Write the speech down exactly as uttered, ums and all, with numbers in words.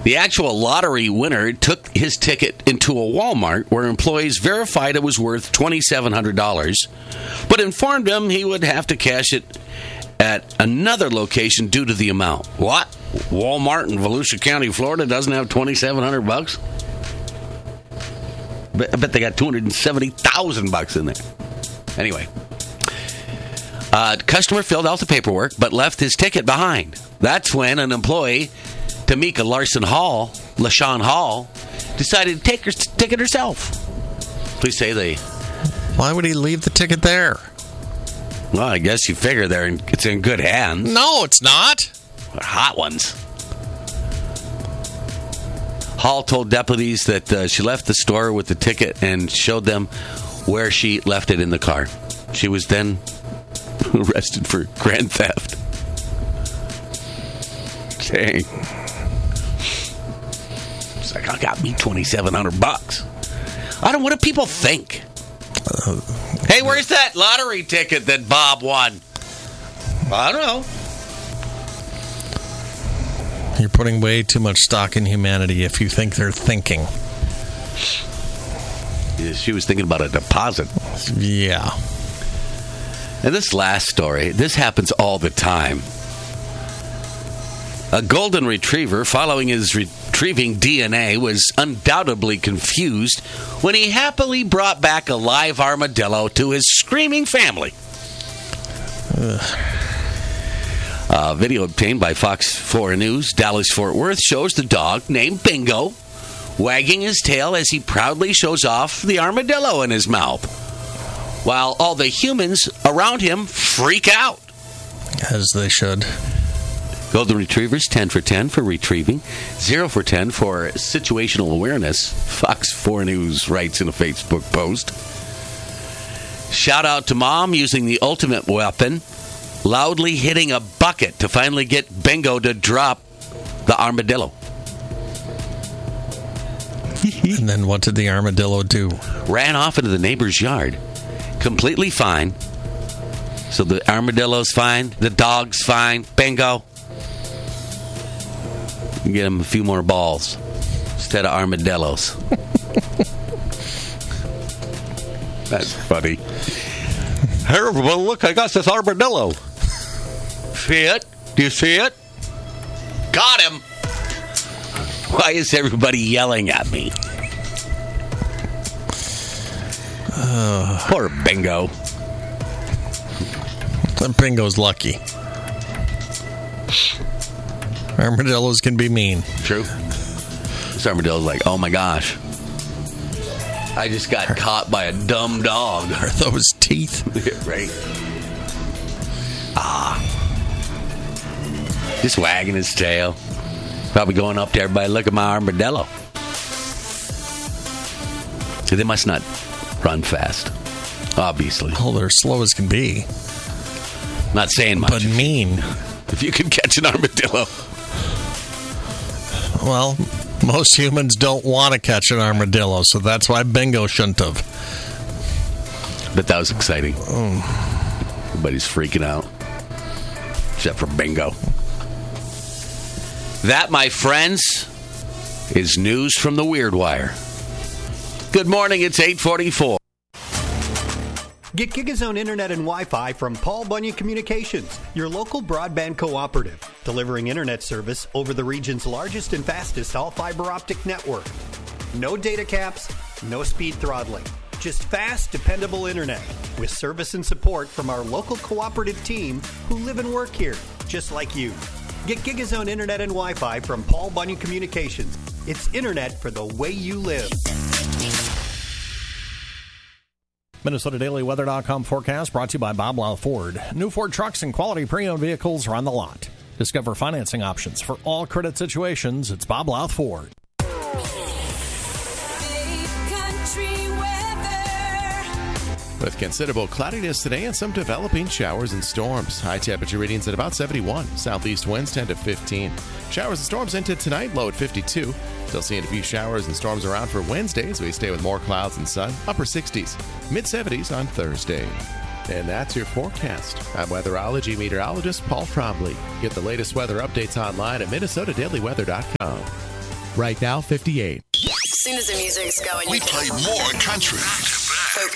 The actual lottery winner took his ticket into a Walmart where employees verified it was worth two thousand seven hundred dollars, but informed him he would have to cash it at another location due to the amount. What? Walmart in Volusia County, Florida doesn't have two thousand seven hundred bucks? I bet they got two hundred seventy thousand bucks in there. Anyway, uh, the customer filled out the paperwork but left his ticket behind. That's when an employee, Tamika Larson Hall, LaShawn Hall, decided to take her ticket herself. Please say they. Why would he leave the ticket there? Well, I guess you figure they're in, it's in good hands. No, it's not. They're hot ones. Hall told deputies that uh, she left the store with the ticket and showed them where she left it in the car. She was then arrested for grand theft. Dang. It's like, I got me twenty-seven hundred bucks. I don't. What do people think? Uh, hey, where's that lottery ticket that Bob won? I don't know. You're putting way too much stock in humanity if you think they're thinking. Yeah, she was thinking about a deposit. Yeah. And this last story, this happens all the time. A golden retriever, following his retrieving D N A, was undoubtedly confused when he happily brought back a live armadillo to his screaming family. Ugh. Uh, video obtained by Fox four News, Dallas-Fort Worth, shows the dog named Bingo wagging his tail as he proudly shows off the armadillo in his mouth, while all the humans around him freak out. As they should. Golden Retrievers, ten for ten for retrieving, zero for ten for situational awareness, Fox four News writes in a Facebook post. Shout out to Mom using the ultimate weapon, loudly hitting a bucket to finally get Bingo to drop the armadillo. And then what did the armadillo do? Ran off into the neighbor's yard. Completely fine. So the armadillo's fine, the dog's fine, Bingo. Get him a few more balls instead of armadillos. That's funny. Hey, well, look, I got this armadillo. See it? Do you see it? Got him. Why is everybody yelling at me? Uh, Poor Bingo. Bingo's lucky. Armadillos can be mean. True. This armadillo's like, oh my gosh. I just got caught by a dumb dog. Are those teeth? Right. Ah. Just wagging his tail. Probably going up to everybody, look at my armadillo. So they must not run fast, obviously. Oh, they're slow as can be. Not saying much. But mean. If you could catch an armadillo. Well, most humans don't want to catch an armadillo, so that's why Bingo shouldn't have. But that was exciting. Oh. Everybody's freaking out. Except for Bingo. That, my friends, is news from the Weird Wire. Good morning, it's eight forty-four. Get GigaZone Internet and Wi-Fi from Paul Bunyan Communications, your local broadband cooperative, delivering internet service over the region's largest and fastest all-fiber optic network. No data caps, no speed throttling, just fast, dependable internet with service and support from our local cooperative team who live and work here, just like you. Get GigaZone Internet and Wi-Fi from Paul Bunyan Communications. It's internet for the way you live. Minnesota Daily Weather dot com forecast brought to you by Bob Lau Ford. New Ford trucks and quality pre-owned vehicles are on the lot. Discover financing options for all credit situations. It's Bob Lau Ford. With considerable cloudiness today and some developing showers and storms. High temperature readings at about seventy-one. Southeast winds ten to fifteen. Showers and storms into tonight, low at fifty-two. Still seeing a few showers and storms around for Wednesday as we stay with more clouds and sun. Upper sixties, mid seventies on Thursday. And that's your forecast. I'm weatherology meteorologist Paul Trombley. Get the latest weather updates online at Minnesota Daily Weather dot com. Right now, fifty-eight. As soon as the music's going, we play more country. Focus.